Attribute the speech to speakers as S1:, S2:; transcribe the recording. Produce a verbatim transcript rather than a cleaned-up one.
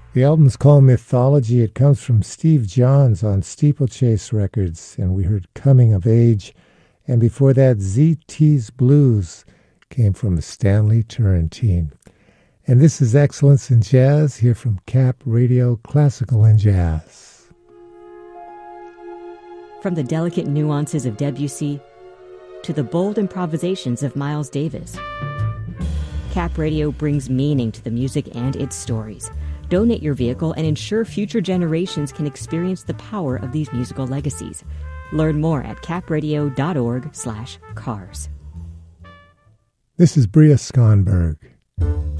S1: The album's called Mythology. It comes from Steve Johns on Steeplechase Records, and we heard Coming of Age. And before that, Z T's Blues came from Stanley Turrentine. And this is Excellence in Jazz, here from Cap Radio Classical and Jazz.
S2: From the delicate nuances of Debussy to the bold improvisations of Miles Davis, Cap Radio brings meaning to the music and its stories. Donate your vehicle and ensure future generations can experience the power of these musical legacies. Learn more at capradio.org slash cars.
S1: This is Bria Skonberg.